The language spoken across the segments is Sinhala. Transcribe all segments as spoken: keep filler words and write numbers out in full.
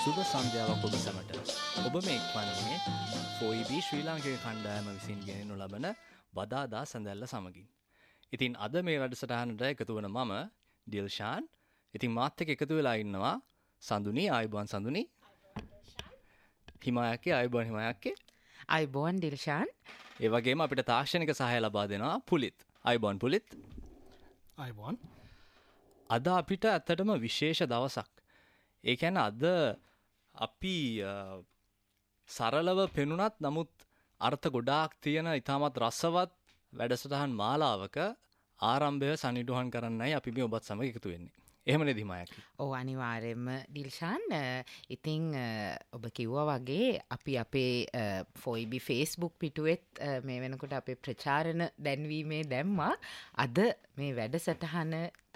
සුබ සන්ධ්‍යාවක් ඔබ සැමට. ඔබ මේ එක්වන්නේ ෆෝර් ඊ බී ශ්‍රී ලාංකික කණ්ඩායම විසින් ගෙනෙනු ලබන බදාදා සඳැල්ල සමගින්. ඉතින් අද මේ වැඩසටහනට එකතු වන මම ඩිල්ෂාන්. ඉතින් මාත් එක්ක එකතු වෙලා ඉන්නවා සඳුනි. ආයුබෝවන් සඳුනි. හිමායක්කේ ආයුබෝවන් හිමායක්කේ. ආයුබෝවන් ඩිල්ෂාන්. ඒ වගේම අපිට තාක්ෂණික සහාය ලබා දෙනවා පුලිත්. ආයුබෝවන් පුලිත්. ආයුබෝවන්. අද අපිට ඇත්තටම විශේෂ දවසක්. ඒ කියන්නේ අද අපි සරලව පෙනුනත් නමුත් අර්ථ ගොඩාක් තියෙන ඉතාමත් රසවත් වැඩසටහන් මාලාවක ආරම්භය සනිටුහන් කරන්නයි අපි මේ ඔබත් සමග එකතු වෙන්නේ. එහෙම නේද හිමායක්කි? ඔව් අනිවාර්යයෙන්ම ඩිල්ෂාන්. ඉතින් ඔබ කිව්වා වගේ අපි අපේ ෆෝර් ඊ බී Facebook පිටුවෙත් මේ වෙනකොට අපේ ප්‍රචාරණ දැන්වීමේ දැම්මා අද මේ වැඩසටහන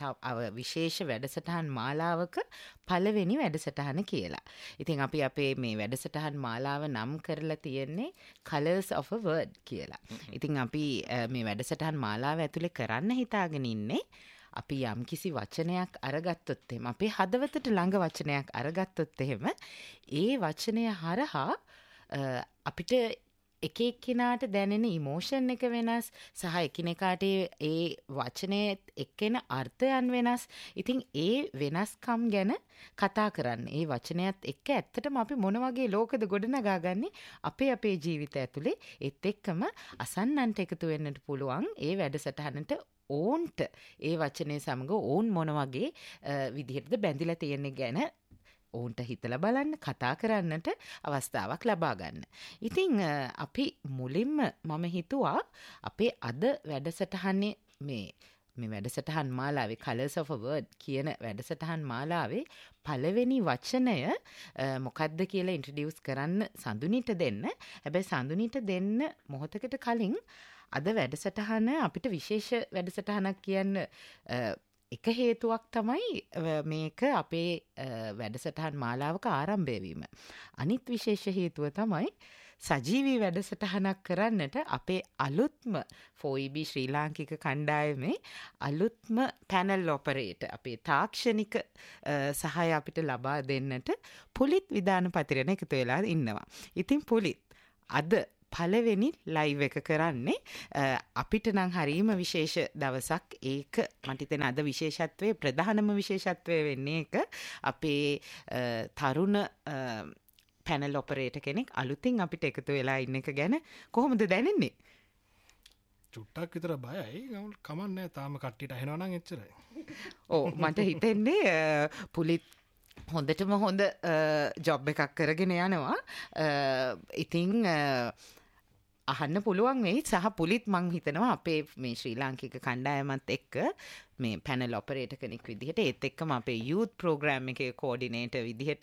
විශේෂ වැඩසටහන් මාලාවක පළවෙනි වැඩසටහන කියලා. ඉතින් අපි අපේ මේ වැඩසටහන් මාලාව නම් කරලා තියෙන්නේ Colors of a Word කියලා. ඉතින් අපි මේ වැඩසටහන් මාලාව ඇතුලේ කරන්න හිතාගෙන ඉන්නේ අපි යම් කිසි වචනයක් අරගත්තොත් එහෙම අපේ හදවතට ළඟ වචනයක් අරගත්තොත් එහෙම ඒ වචනය හරහා අපිට එක එක්කෙනාට දැනෙන ඉමෝෂන් එක වෙනස් සහ එකිනෙකාට ඒ වචනේ එක්කෙන අර්ථයන් වෙනස්. ඉතින් ඒ වෙනස්කම් ගැන කතා කරන්න. ඒ වචනයත් එක්ක ඇත්තටම අපි මොන වගේ ලෝකද ගොඩනගාගන්නේ අපේ අපේ ජීවිත ඇතුලේ. ඒත් එක්කම අසන්නන්ට එකතු වෙන්නට පුළුවන් ඒ වැඩසටහනට ඕන්ට ඒ වචනේ සමග ඕන් මොන වගේ විදිහටද බැඳිලා තියෙන්නේ ගැන ඕන්ට හිතලා බලන්න, කතා කරන්නට අවස්ථාවක් ලබා ගන්න. ඉතින් අපි මුලින්ම මම හිතුවා අපේ අද වැඩසටහනේ මේ මේ වැඩසටහන් මාලාවේ Colors of a Word කියන වැඩසටහන් මාලාවේ පළවෙනි වචනය මොකක්ද කියලා ඉන්ට්‍රොඩියුස් කරන්න සඳුනිට දෙන්න. හැබැයි සඳුනිට දෙන්න මොහොතකට කලින් අද වැඩසටහන අපිට විශේෂ වැඩසටහනක් කියන්න එක හේතුවක් තමයි මේක අපේ වැඩසටහන් මාලාවක ආරම්භය වීම. අනිත් විශේෂ හේතුව තමයි සජීවී වැඩසටහනක් කරන්නට අපේ අලුත්ම ෆෝර් ඊ බී ශ්‍රී ලාංකික කණ්ඩායමේ අලුත්ම පැනල් ඔපරේටර් අපේ තාක්ෂණික සහාය අපිට ලබා දෙන්නට පුලිත් විදානපතිරණ එකතු වෙලා ඉන්නවා. ඉතින් පුලිත් අද පළවෙනි ලයිව් එක කරන්නේ අපිට නම් හරීම විශේෂ දවසක්. ඒක මට හිතෙන අද විශේෂත්වයේ ප්‍රධානම විශේෂත්වය වෙන්නේ එක අපේ තරුණ පැනල් ඔපරේටර් කෙනෙක් අලුතින් අපිට එකතු වෙලා ඉන්න එක ගැන කොහොමද දැනෙන්නේ? චුට්ටක් විතර බයයි. කමන්නේ තාම කට්ටියට ඇහෙනවා නම් එච්චරයි. ඔව් මට හිතෙන්නේ පුලිත් හොඳටම හොඳ ජොබ් එකක් කරගෙන යනවා. ඉතින් අහන්න පුළුවන් වෙයි. සහ පුලිත් මං හිතනවා අපේ මේ ශ්‍රී ලාංකික කණ්ඩායමත් එක්ක මේ පැනල් ඔපරේටර් කෙනෙක් විදිහට ඒත් එක්කම අපේ යූත් ප්‍රෝග්‍රෑම් එකේ කෝඩිනේටර් විදිහට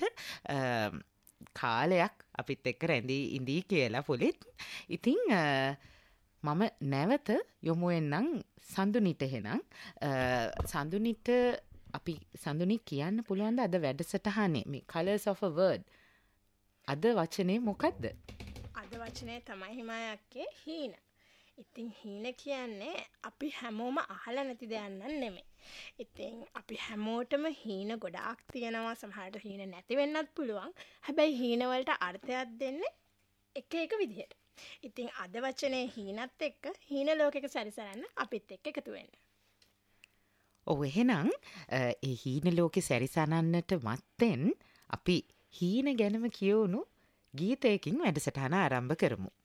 කාලයක් අපිත් එක්ක රැඳී ඉඳී කියලා පුලිත්. ඉතින් මම නැවත යොමු වෙන්නම් සඳුනිට. එහෙනම් සඳුනිට අපි සඳුනි කියන්න පුළුවන්ද අද වැඩසටහනේ මේ Colors of a Word අද වචනේ මොකද්ද? අද වචනේ තමයි හිමායක්කේ හීන. ඉතින් හීන කියන්නේ අපි හැමෝම අහලා නැති දෙයක් නෙමෙයි. ඉතින් අපි හැමෝටම හීන ගොඩාක් තියෙනවා. සමහරට හීන නැති වෙන්නත් පුළුවන්. හැබැයි හීන වලට අර්ථයක් දෙන්නේ එක එක විදිහට. ඉතින් අද වචනේ හීනත් එක්ක හීන ලෝකයක සැරිසරන්න අපිත් එක්ක එකතු වෙන්න. ඔව් එහෙනම් ඒ හීන ලෝකේ සැරිසනන්නට මත්තෙන් අපි හීන ගැනම කියවුණු ගීතයකින් වැඩසටහන ආරම්භ කරමු.